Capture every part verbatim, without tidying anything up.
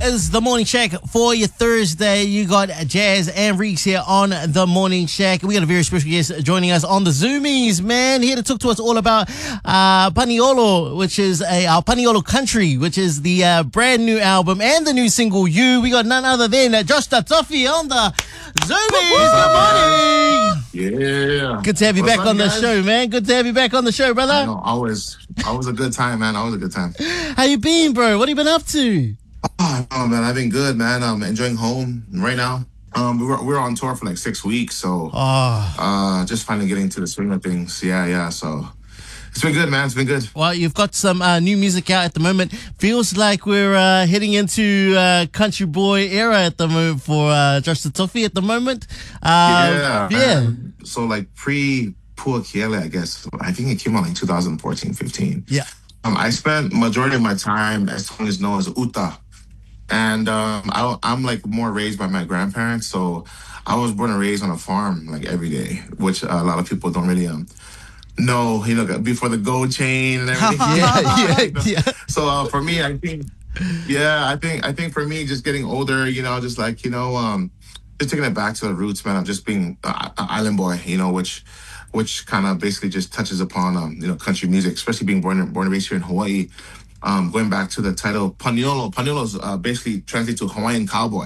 is the Morning Shack for your Thursday. You got Jazz and Reeks here on the Morning Shack. We got a very special guest joining us on the Zoomies, man. Here to talk to us all about uh, Paniolo, which is a our Paniolo Country, which is the uh, brand new album and the new single You. We got none other than uh, Josh Tatofi on the Zoomies. Good morning. Yeah. Good to have you What's back up, on the guys? show, man. Good to have you back on the show, brother. I know, always, always a good time, man. Always a good time. How you been, bro? What have you been up to? Oh, oh man, I've been good, man. I'm enjoying home right now. Um, we were we were on tour for like six weeks, so Oh. uh, just finally getting to the swing of things. Yeah, yeah. So it's been good, man. It's been good. Well, you've got some uh, new music out at the moment. Feels like we're uh, heading into uh, country boy era at the moment for uh, Josh Tatofi at the moment. Um, yeah, yeah. man. So like pre Pua Kiele, I guess. I think it came out like two thousand fourteen, fifteen. Yeah. Um, I spent majority of my time as song is known as Uta. And um, I, I'm like more raised by my grandparents, so I was born and raised on a farm like every day, which a lot of people don't really um know. You know, before the gold chain and everything. Yeah, yeah, You know? yeah. So uh, for me, I think, yeah, I think I think for me, just getting older, you know, just like you know, um, just taking it back to the roots, man. Of just being an island boy, you know, which which kind of basically just touches upon um, you know, country music, especially being born born and raised here in Hawaii. Um, going back to the title, Paniolo. Paniolo is uh, basically translated to Hawaiian cowboy.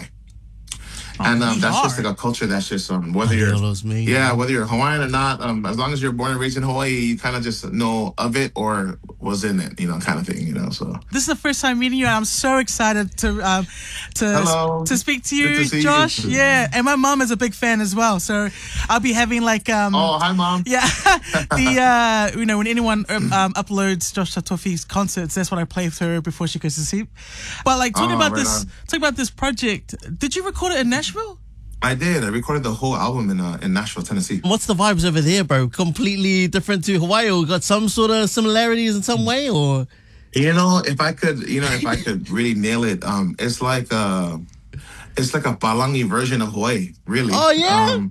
Oh, and um, that's are. just like a culture that's just um, whether you're Paniolo's me. yeah whether you're Hawaiian or not, um, as long as you're born and raised in Hawaii, you kind of just know of it or was in it, you know, kind of thing, you know. So This is the first time meeting you, and I'm so excited to um, to Hello. to speak to Good you, to see you. Josh. Yeah, and my mom is a big fan as well, so I'll be having like um. oh, hi mom. Yeah, the uh, you know, when anyone um, um, uploads Josh Tatofi's concerts, that's what I play for her before she goes to sleep. But like talking Oh, about right this, on. talking about this project, did you record it in Nashville? I did. I recorded the whole album in uh, in Nashville, Tennessee. What's the vibes over there, bro? Completely different to Hawaii, or got some sort of similarities in some way, or? You know, if I could, you know, if I could really nail it, um, it's like uh it's like a Palangi version of Hawaii, really. Oh, yeah? Um,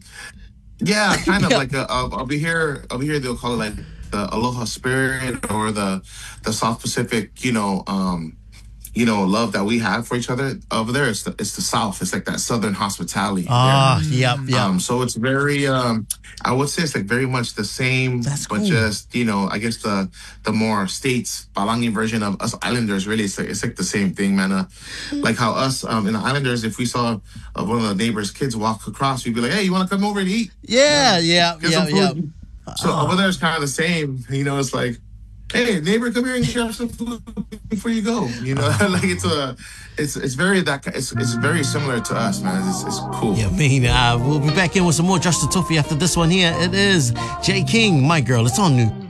yeah, kind of Yeah. like a, uh, over here. Over here, they'll call it like the Aloha Spirit or the the South Pacific. You know, um, you know, love that we have for each other. Over there, it's the it's the South. It's like that Southern hospitality. Ah, there. yep, yep. Um, so it's very, um, I would say it's like very much the same, That's but cool. just, you know, I guess the the more states, Palangi version of us Islanders, really, it's like, it's like the same thing, man. Uh, like how us um, in the Islanders, if we saw uh, one of the neighbors' kids walk across, we'd be like, hey, you want to come over and eat? yeah, yeah, Get yeah, some yeah. food. So over there, it's kind of the same. You know, it's like, hey, neighbor, come here and grab some food before you go. You know, like it's a, it's it's very that it's it's very similar to us, man. It's it's cool. Yeah, I mean, uh, we'll be back in with some more Josh Tatofi after this one here. It is Jay King, My Girl. It's on new.